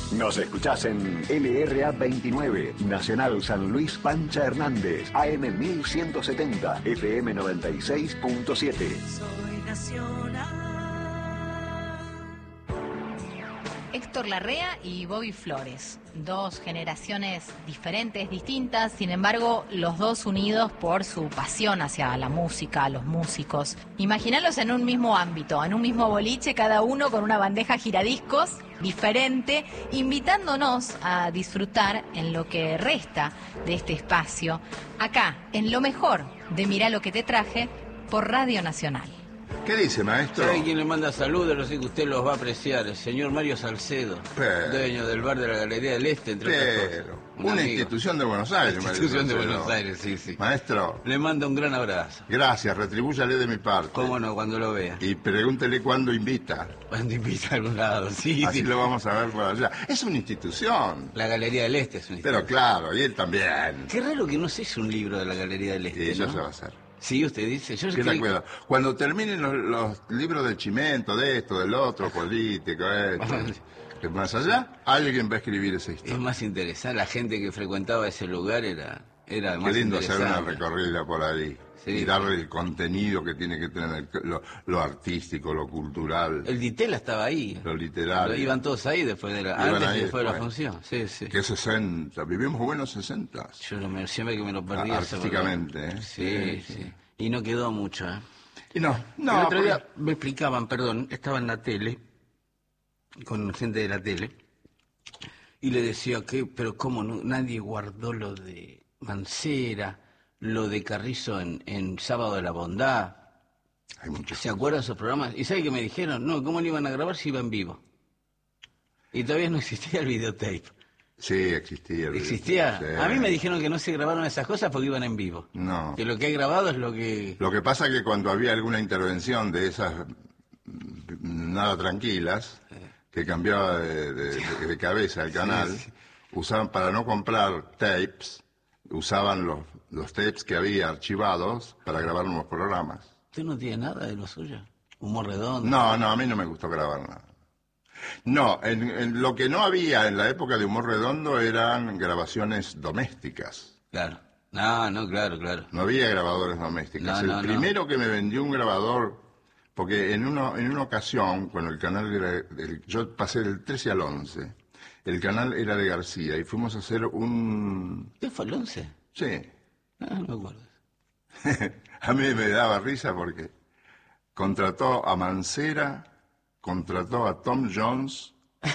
Nos escuchás en LRA 29, Nacional San Luis Pancha Hernández, AM 1170, FM 96.7. Soy nacional. Héctor Larrea y Bobby Flores, dos generaciones diferentes, distintas, sin embargo, los dos unidos por su pasión hacia la música, los músicos. Imaginalos en un mismo ámbito, en un mismo boliche, cada uno con una bandeja giradiscos diferente, invitándonos a disfrutar en lo que resta de este espacio, acá, en lo mejor de Mirá lo que te traje, por Radio Nacional. ¿Qué dice, maestro? ¿Sabe quién le manda saludos? Lo sé que usted los va a apreciar. El señor Mario Salcedo, dueño del bar de la Galería del Este, entre otras cosas. Una institución de Buenos Aires, Mario institución Salcedo. De Buenos Aires, sí, sí. Maestro. Le manda un gran abrazo. Gracias, retribúyale de mi parte. Cómo no, cuando lo vea. Y pregúntele cuándo invita. Cuándo invita a algún lado, sí. Así sí. lo vamos a ver por allá. Es una institución. La Galería del Este es una institución. Pero claro, y él también. Qué raro que no se hizo un libro de la Galería del Este, y eso ¿no? se va a hacer. Sí, usted dice. Yo recuerdo. Cuando terminen los libros del Chimento, de esto, del otro, político, que más allá, alguien va a escribir esa historia. Es más interesante. La gente que frecuentaba ese lugar era Qué más lindo interesante. hacer una recorrida por ahí. Sí. Y darle el contenido que tiene que tener, lo artístico, lo cultural. El Ditela estaba ahí. Lo literario. Iban todos ahí después de después de la función. Sí, sí. Que 60, vivimos buenos 60. Yo siempre que me lo perdí. Artísticamente, ¿eh? Sí, sí. Y no quedó mucho, ¿eh? Y no. El otro día me explicaban, estaba en la tele, con gente de la tele, y le decía pero cómo no, nadie guardó lo de Mancera, lo de Carrizo en Sábado de la Bondad. Hay muchos. ¿Se acuerdan de esos programas? ¿Y sabe qué me dijeron? No, ¿cómo lo iban a grabar si iba en vivo? Y todavía no existía el videotape. Sí, existía. ¿Existía? Sí. A mí me dijeron que no se grabaron esas cosas porque iban en vivo. No. Que lo que hay grabado es lo que... Lo que pasa es que cuando había alguna intervención de esas nada tranquilas, que cambiaba de cabeza el canal, sí. Usaban, para no comprar tapes, usaban los tapes que había archivados para grabar nuevos programas. ¿Usted no tiene nada de lo suyo? ¿Humor redondo? No, a mí no me gustó grabar nada. No, en lo que no había en la época de Humor Redondo eran grabaciones domésticas. Claro. No, claro. No había grabadores domésticos. El primero que me vendió un grabador, porque en una ocasión, cuando el canal yo pasé del 13 al 11, el canal era de García y fuimos a hacer un... ¿Qué fue el 11? Sí. No me acuerdo. A mí me daba risa porque contrató a Mancera, contrató a Tom Jones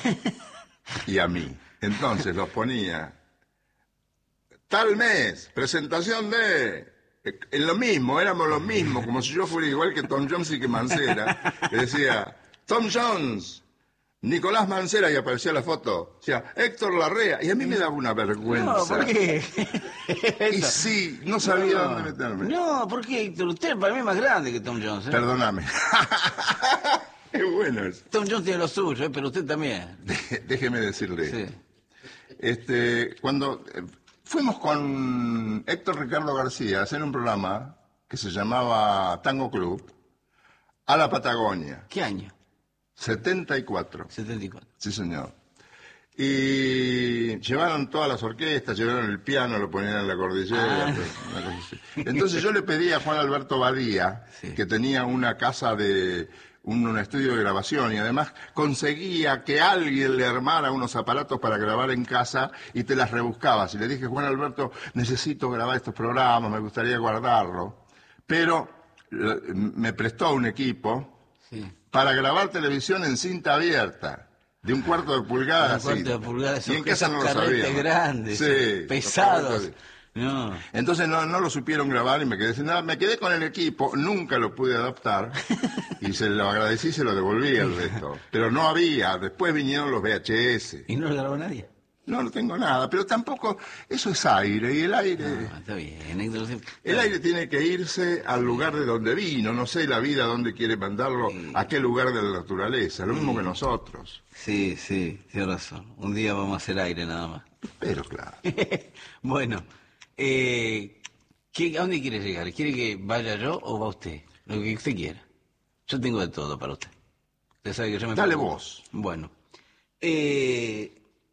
y a mí. Entonces los ponía tal mes, presentación de... En lo mismo, éramos lo mismo, como si yo fuera igual que Tom Jones y que Mancera. Le decía, Tom Jones, Nicolás Mancera, y aparecía la foto. Decía, Héctor Larrea, y a mí me daba una vergüenza. No, ¿por qué? Y sí, no sabía dónde meterme. No, ¿por qué, Héctor? Usted para mí es más grande que Tom Jones, ¿eh? Perdóname. Es bueno eso. Tom Jones tiene lo suyo, pero usted también. Déjeme decirle. Sí. Cuando fuimos con Héctor Ricardo García a hacer un programa que se llamaba Tango Club a la Patagonia. ¿Qué año? 74. 74. Sí, señor. Y llevaron todas las orquestas, llevaron el piano, lo ponían en la cordillera. Una cosa así. Entonces yo le pedí a Juan Alberto Badía, que tenía una casa de... un estudio de grabación y además conseguía que alguien le armara unos aparatos para grabar en casa y te las rebuscabas. Y le dije, Juan Alberto, necesito grabar estos programas, me gustaría guardarlo. Pero me prestó un equipo para grabar televisión en cinta abierta, de 1/4 de pulgada. 1/4 de pulgada, y en casa no lo sabíamos. Grandes, sí, pesados. No. Entonces no lo supieron grabar y me quedé sin nada. Me quedé con el equipo, nunca lo pude adaptar y se lo agradecí y se lo devolví al resto. Pero no había, después vinieron los VHS. ¿Y no lo grabó nadie? No tengo nada, pero tampoco, eso es aire, y el aire... No, está bien. El aire tiene que irse al lugar de donde vino, no sé la vida dónde quiere mandarlo, a qué lugar de la naturaleza, lo mismo que nosotros. Sí, tiene razón. Un día vamos a hacer aire nada más. Pero claro. Bueno, ¿a dónde quiere llegar? ¿Quiere que vaya yo o va usted? Lo que usted quiera. Yo tengo de todo para usted. Usted sabe que yo me... Dale preocupo. vos. Bueno.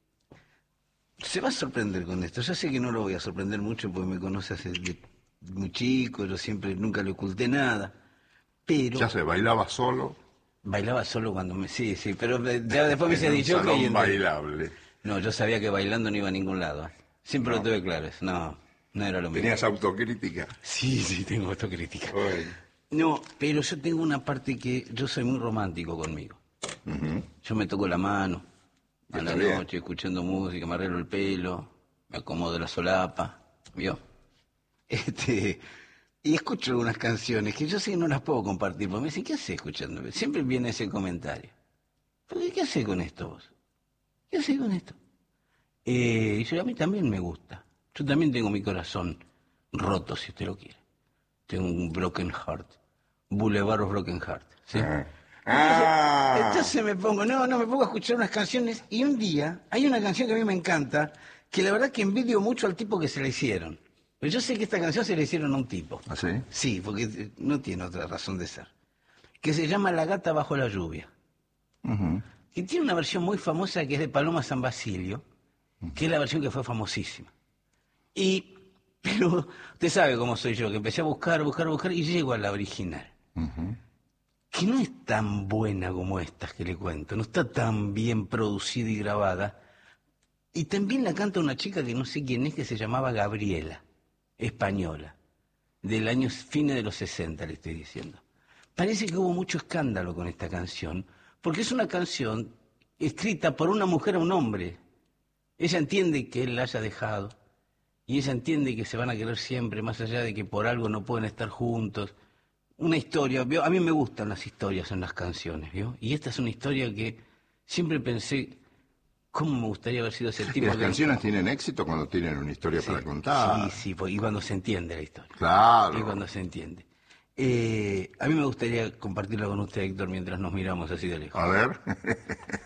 Se va a sorprender con esto. Yo sé que no lo voy a sorprender mucho porque me conoce muy chico, yo siempre, nunca le oculté nada. Pero... Ya se bailaba solo. Bailaba solo cuando me... Sí, pero ya después me se ha dicho que... Salón bailable. No, yo sabía que bailando no iba a ningún lado. Siempre lo tuve claro. No era lo mismo. ¿Tenías autocrítica? Sí, tengo autocrítica. Bueno. No, pero yo tengo una parte que yo soy muy romántico conmigo. Yo me toco la mano a la noche, escuchando música, me arreglo el pelo, me acomodo la solapa, ¿vio? Y escucho algunas canciones que yo sé que no las puedo compartir, porque me dicen, ¿qué haces escuchando? Siempre viene ese comentario. ¿Qué haces con esto vos? ¿Qué haces con esto? Y yo, a mí también me gusta. Yo también tengo mi corazón roto, si usted lo quiere. Tengo un broken heart. Boulevard of Broken Heart. ¿Sí? Entonces me pongo a escuchar unas canciones y un día hay una canción que a mí me encanta, que la verdad que envidio mucho al tipo que se la hicieron. Pero yo sé que esta canción se la hicieron a un tipo. ¿Ah, sí? Sí, porque no tiene otra razón de ser. Que se llama La gata bajo la lluvia. Que tiene una versión muy famosa que es de Paloma San Basilio, que es la versión que fue famosísima. Pero usted sabe cómo soy yo, que empecé a buscar y llego a la original. Que no es tan buena como estas que le cuento, no está tan bien producida y grabada. Y también la canta una chica que no sé quién es, que se llamaba Gabriela, española, del año fines de los 60, le estoy diciendo. Parece que hubo mucho escándalo con esta canción, porque es una canción escrita por una mujer a un hombre. Ella entiende que él la haya dejado, y ella entiende que se van a querer siempre, más allá de que por algo no pueden estar juntos. Una historia, ¿vio? A mí me gustan las historias en las canciones, ¿vio? Y esta es una historia que siempre pensé, ¿cómo me gustaría haber sido ese tipo? ¿Y las canciones tienen éxito cuando tienen una historia para contar? Sí, y cuando se entiende la historia. Claro. Y cuando se entiende. A mí me gustaría compartirla con usted, Héctor, mientras nos miramos así de lejos. A ver.